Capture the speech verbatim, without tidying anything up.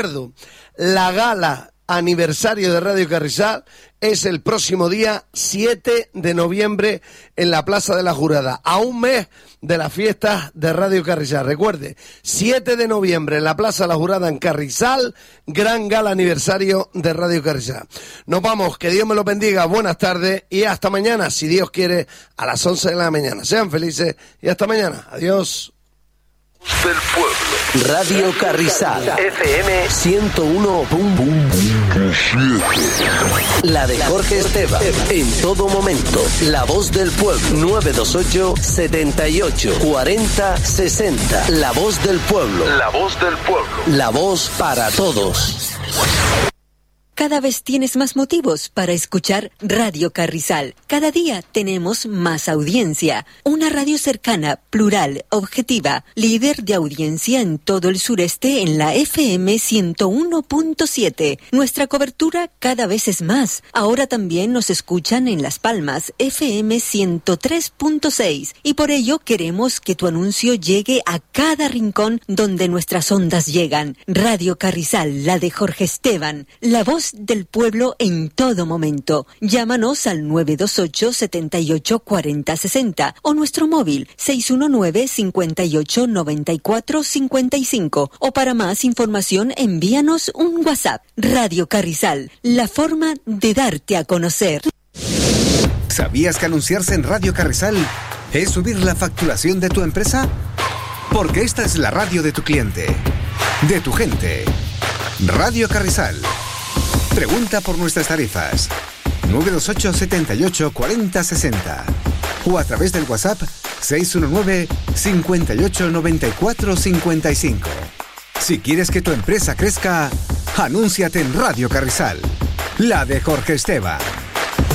La gala aniversario de Radio Carrizal es el próximo día siete de noviembre en la Plaza de la Jurada, a un mes de las fiestas de Radio Carrizal. Recuerde, siete de noviembre en la Plaza de la Jurada en Carrizal, gran gala aniversario de Radio Carrizal. Nos vamos, que Dios me lo bendiga, buenas tardes y hasta mañana, si Dios quiere, a las once de la mañana. Sean felices y hasta mañana. Adiós. Del pueblo. Radio Carrizal F M ciento uno punto siete. La de Jorge Esteban. En todo momento. La voz del pueblo. nueve dos ocho, setenta y ocho, cuarenta, sesenta. La voz del pueblo. La voz del pueblo. La voz para todos. Cada vez tienes más motivos para escuchar Radio Carrizal. Cada día tenemos más audiencia. Una radio cercana, plural, objetiva, líder de audiencia en todo el sureste en la F M ciento uno punto siete. Nuestra cobertura cada vez es más. Ahora también nos escuchan en Las Palmas, F M ciento tres punto seis. Y por ello queremos que tu anuncio llegue a cada rincón donde nuestras ondas llegan. Radio Carrizal, la de Jorge Esteban, la voz del pueblo en todo momento. Llámanos al nueve dos ocho, setenta y ocho, cuarenta, sesenta o nuestro móvil seis uno nueve, cincuenta y ocho, noventa y cuatro, cincuenta y cinco, o para más información envíanos un WhatsApp. Radio Carrizal, la forma de darte a conocer. ¿Sabías que anunciarse en Radio Carrizal es subir la facturación de tu empresa? Porque esta es la radio de tu cliente, de tu gente. Radio Carrizal. Pregunta por nuestras tarifas nueve dos ocho, setenta y ocho, cuarenta, sesenta o a través del WhatsApp seis uno nueve, cincuenta y ocho, noventa y cuatro, cincuenta y cinco. Si quieres que tu empresa crezca, anúnciate en Radio Carrizal, la de Jorge Esteban.